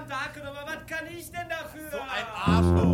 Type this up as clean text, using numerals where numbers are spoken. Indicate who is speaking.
Speaker 1: Danke, aber was kann ich denn dafür?
Speaker 2: So ein Arschloch.